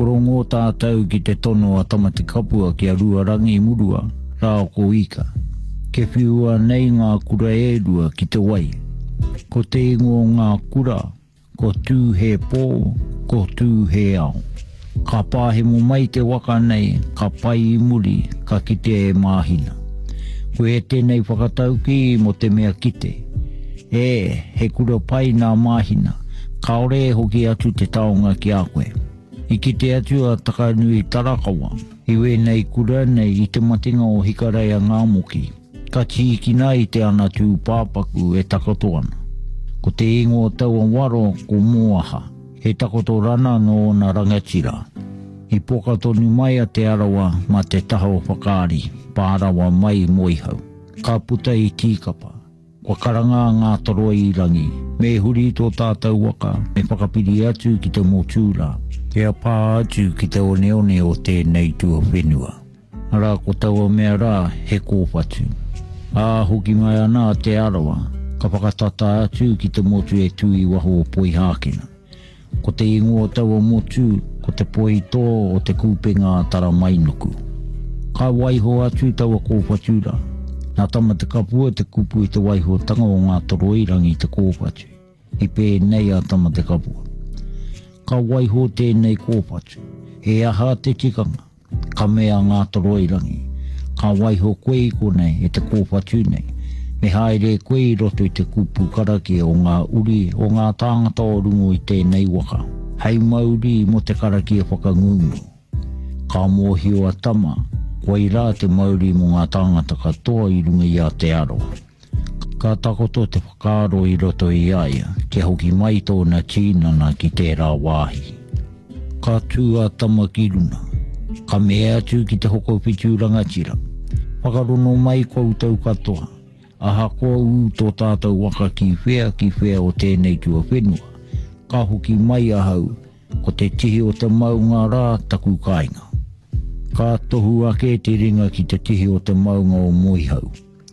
Korongo tātou ki te tono a tamate kapua ki a Ruarangi Murua, rao ko ika. Ke whiua nei ngā kura e rua ki te wai. Ko te ingo ngā kura, ko tū he pō, ko tū he ao. Ka pāhe mo mai te waka nei, ka pai I muri, ka kite e māhina. Ko e tēnei whakatauki mo te mea kite. He kura pai nā māhina, ka ore hoki atu te taonga ki a koe. I kite atu a Takanui Tarakawa, I wēnei kura nei I te matinga o hikarai a ngā moki. Ka tīkina I te ana tū pāpaku e takoto ana. Ko te ingo taua waro ko moaha, he takoto rana no na rangatira. I poka tonu mai a te arawa ma te taho whakaari, pārawa mai moihau. Ka puta I tīkapa, kwa karanga ngā toro I rangi, me huri tō tātou waka, me whakapiri atu ki te motūra, Kia pā atu ki te one o tēnei tua whenua. Ara ko taua mea rā he kōpatu. Hoki mai ana te arawa, ka whakatata atu ki te motu e tui waho o poi hākena. Ko te ingoa taua motu, ko te poi tō o te kūpenga tara mainuku. Ka waiho atu taua kōpatura. Nā tamate kapua te kupu I te waiho tanga o ngā toroirangi te kōpatu. I pēnei a tamate kapua. Ka waiho tēnei kōpatu. E aha te tikanga. Ka mea ngā toroirangi. Ka waiho koe I konei e te kōpatu nei. Me haere koe I roto I te kupu karaki o ngā uri o ngā tāngata o rungo I tēnei waka. Hei mauri mo te karaki e whakangungu. Ka mōhio a tama, koe rā te mauri mo ngā tāngata katoa I runga I a te aroa. Ka takoto te whakaaro I roto I aia, ke hoki mai tōna tīnana ki tērā wāhi. Ka tū a tama ki runa. Ka mea atu ki te hoko pitu rangatira. Whakarono mai koutou katoa. Aha koa tō tātou waka ki whea o tēnei tua whenua. Ka hoki mai ahau, ko te tihi o te maunga rā taku kāinga. Ka tohu ake te ringa ki te tihi o te maunga o moihau.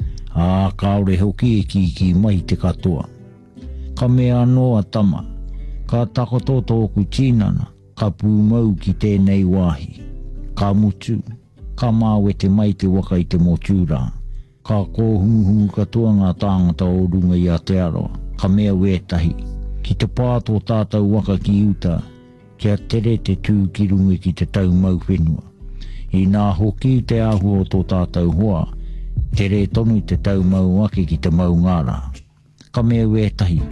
Ka ore hoki e ki mai te katoa. Ka mea noa tama, ka takoto tōku tīnana, ka pūmau ki tēnei wāhi. Ka mutu, ka māwete mai te waka I te motūrā. Ka kōhungu katoa ngā tāngata o runga I a te aroa, ka mea wētahi. Ki te pāto tātou waka ki uta, kia tere te tū ki runga ki te tau mau whenua. I nā hoki te ahu o tō tātou hoa, tere tonu te tau mau ake ki te mau ngāra. Ka mea wētahi,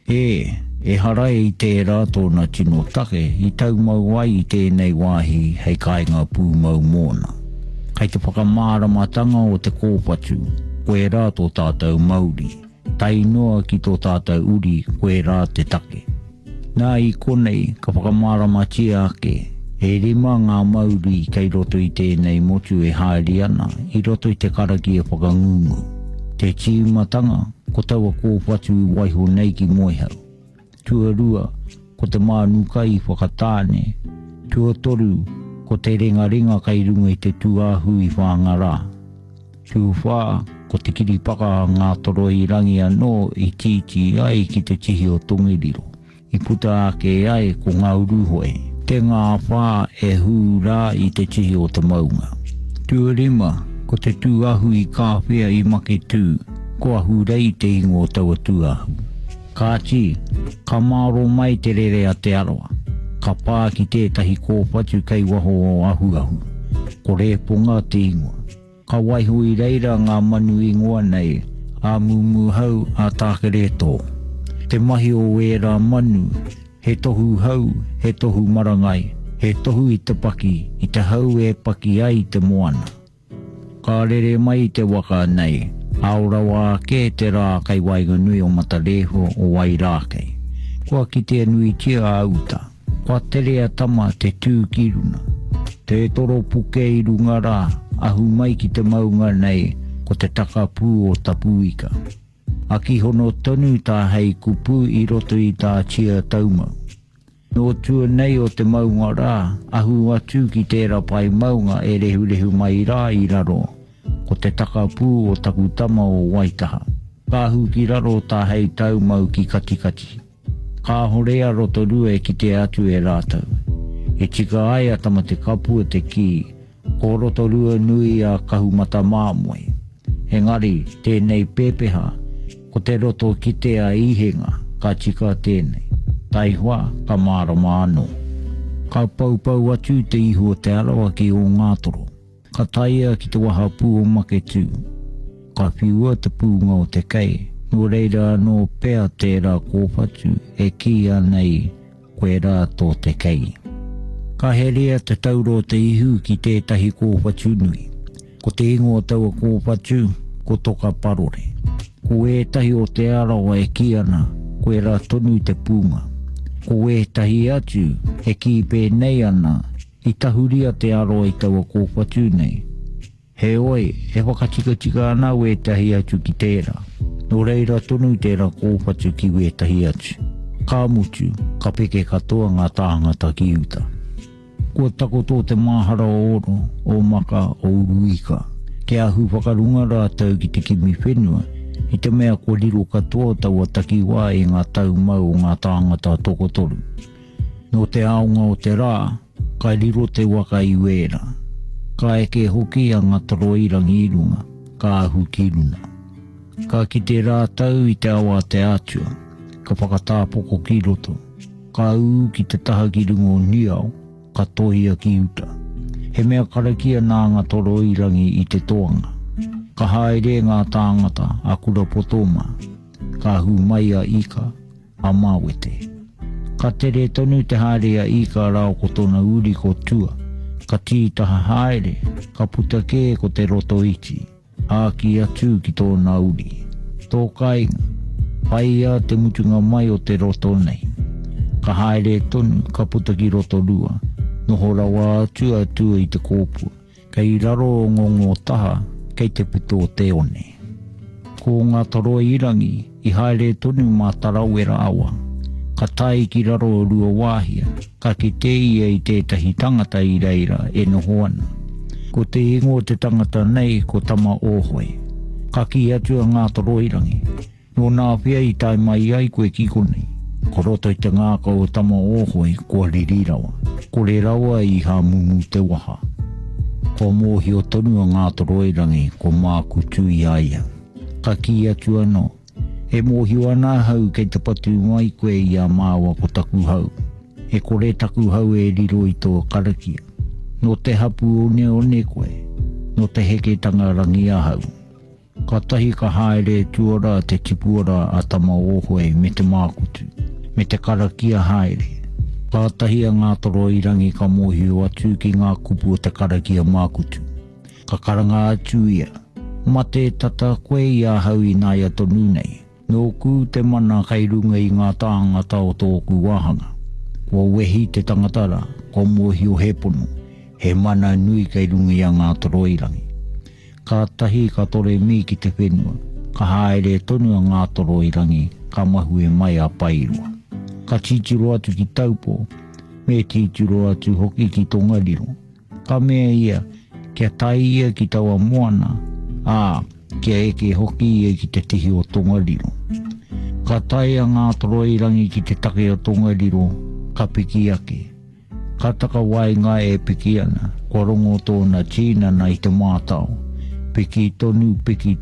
e harai I tērā tōna tino take, I tau mau ai I tēnei wāhi hei kāinga pū mau mōna. Kei te whakamāramatanga o te kōpatu, koe rā tō tātou mauri. Tai noa ki tō tātou uri, koe rā te take. Nā I konei, ka whakamāramatia ake, e rima ngā mauri kei roto I tēnei motu e haere ana, I roto I te karaki e whakangungu. Te tīmatanga, ko taua kōpatu I waiho nei ki moihau. Tua rua, ko te mānuka I whakatāne. Tua toru, ko te ringa kai runga I te tuahu I whāngarā. Tua whā, ko te kiripaka ngā toro I rangi anō I titi ai ki te tihi o Tongiriro. I puta ake ai ko ngā uruhoe. Te ngā whā e hūrā I te tihi o te maunga. Tua rima, ko te tuahu I kāwhea I make tū, ko ahurei te ingo taua tuahu. Kāti, ka māro mai te rere a te aroa. Ka pā ki tētahi kōpatu kei waho o ahu. Ko reponga te ingoa. Ka waiho I reira ngā manu ingoa nei, a mumu hau a tākere tō. Te mahi o wera manu, he tohu hau, he tohu marangai, he tohu I te paki, I te hau e paki ai te moana. Ka rere mai te waka nei, aurawa ke te rā kai waiga nui o matareho o wai rākei. Kua ki te nui tia auta, kua tere a tama te tū ki runa. Te toro puke I runga rā, ahu mai ki te maunga nei, ko te takapū o tapuika. Aki hono tonu tā hei kupu I roto I tā tia taumau. No tua nei o te maunga rā, ahu atu ki tērā pai maunga e rehu mai rā I raro. Ko te takapū o takutama o Waitaha. Ka hu ki raro tā hei taumau ki katikati. Ka horea roto rue ki te atu e rātau. E tika aia tama te kapu te ki, ko roto rua nui a kahumata māmoe. Engari, tēnei pepeha, ko te roto ki te a ihenga, ka tika tēnei. Tai hoa, ka mārama anō. Ka paupau atu te ihu o te arawa ki o ngātoro. Ka taia ki te waha pū o make tū. Ka whiua te pūnga o te kei. Nō reira no pēa tērā kōpatu e ki anei koe rā tō te kei. Ka herea te tauro te ihu ki tētahi kōpatu nui. Ko te ingoa taua kōpatu, ko toka parore. Ko ētahi o te arawa e ki ana, koe rā tonu te pūnga. Ko ētahi atu e ki pēnei ana, i tahuria te aroa i taua kōpatu nei. He oi, e whakatika ana ētahi atu ki tērā. Nō reira tonu tērā kōpatu ki ētahi atu. Ka mutu, ka peke katoa ngā tāngata ki uta. Kua takoto te mahara o oro, o maka, o uruika. Ke ahu whakarunga rātau ki te kimi whenua, i te mea ko liro katoa taua takiwā e ngā tau mau o ngā tāngata tokotoru. Nō te aonga o te rā, ka liro te waka i wera. Ka eke hoki a ngā toroirangi irunga, ka ahu ki runa. Ka ki te rātau i te awa te atua, ka whakatāpoko ki roto. Ka uu ki te taha ki rungo niau, ka tohia ki uta. He mea karakia nā ngā toroirangi i te toanga. Ka haere ngā tāngata a kura potoma. Ka hu mai a ika a mawete. Ka tere tonu te haere a ika rao ko tona uri ko tua. Ka tītaha haere, ka puta kē ko te roto iti. A ki atu ki tōna uri. Tō kainga, pai a te mutunga mai o te roto nei. Ka haere tonu, ka puta ki roto rua. Noho rawa atu atua i te kōpua. Kei raro o ngongo taha, kei te puto o te one. Ko ngā toro irangi, i haere tonu mā tarawera awa. Ka tai ki raro o rua wāhia, ka ki te ia i tētahi tangata i reira e noho ana. Ko te ingo te tangata nei ko tama ohoi. Ka ki atua ngā toro irangi. Nō nā pia i tai mai ai koe ki konei. Ko roto i te ngāka o tama ohoi kua ririrawa. Ko re rawa i ha mumu te waha. Ko mōhi o tonu a ngā toroirangi ko mākutu i aia. Ka ki atu anō. E mōhi ana hau kei te patu mai koe i a māua ko taku hau. E kore taku hau e riro i tō karakia. No te hapu one koe. No te heketanga rangi a hau. Ka tahi ka haere tuara te tipuara a tama ohoi me te mākutu. Me te karakia haere. Ka tahi a ngā toroirangi ka mōhi o atu ki ngā kupu o te karakia mākutu. Ka karanga atu ia. Mate tata koe i a hau i nai a tonu nei. Nō ku te mana kai runga i ngā tāngata o tōku wāhanga. Kua wehi te tangatara, ko mōhi o hepono. He mana nui kai runga i a ngā toroirangi. Ka tahi ka tore mi ki te whenua. Ka haere tonu a ngā toroirangi, ka mahu e mai a pairua. Ka titiro atu ki taupo, me titiro atu hoki ki tongariro. Ka mea ia, kia tai ia ki taua moana, kia eke hoki ia ki te tihi o tongariro. Ka tai a ngā toroirangi ki te take o tongariro, ka piki ake. Ka taka wai ngā e piki ana, kua rongo tōna tīna na i te mātau. Piki tonu,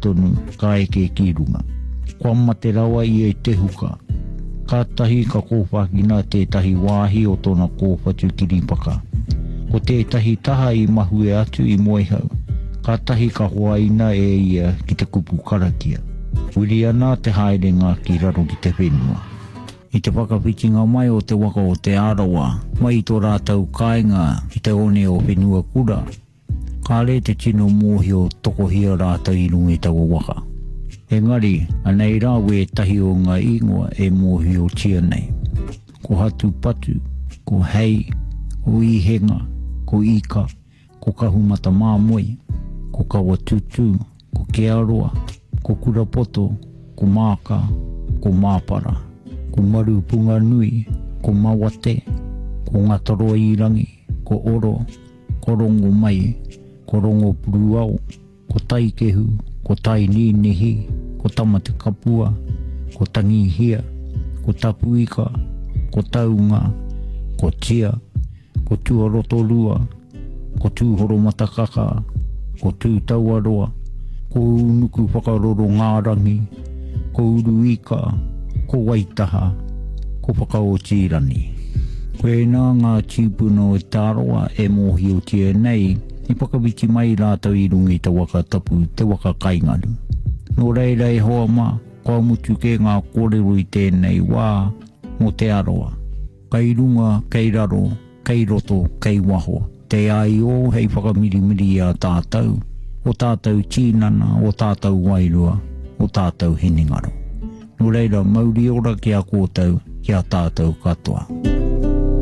ka eke ki runga. Kua mate rawa ia i te huka. Ka tahi ka kōwhakina tētahi wāhi o tōna kōwhatu kiripaka. Ko tētahi taha i mahu e atu i moehau. Ka tahi ka hoaina e ia ki te kupu karakia. Uri ana te haerenga ki raro ki te whenua. I te whakawhitinga mai o te waka o te arawa, mai tō rātau kāinga i te one o whenua kura. Ka re te tino mōhi o tokohia rātau i rungi taua waka. Engari, anei rā we tahi o ngā ingoa e mōhi o tia nei. Ko hatu patu, ko hei, ko ihenga, ko ika, ko kahumata māmoe, ko kawa tutu, ko kearoa, ko kurapoto, ko māka, ko māpara, ko maru punga nui, ko mawate, ko ngataro irangi, ko oro, ko rongo mai, ko rongo puruau, ko taikehu, ko tai ninehi, ko tamate kapua, ko tangihia, ko tapuika, ko taunga, ko tia, ko tuaroto lua, ko tūhoro matakaka, ko tūtauaroa, ko unuku whakaroro ngārangi, ko uruika, ko waitaha, ko whakao tīrani. Koe nā ngā tīpuna o tāroa e mōhi o tia nei, i whakawiti mai rātau i rungi te waka tapu, te waka kaingaru. Nō reirei hoa mā, kua mutu ke ngā kōrero i tēnei wā, mō te aroa. Kei runga, kei raro, kei roto, kei waho. Te ai o hei whakamirimiri a tātou, o tātou tīnana, o tātou wairua, o tātou hiningaro. Nō reira, mauri ora ki a kōtau, ki a tātou katoa.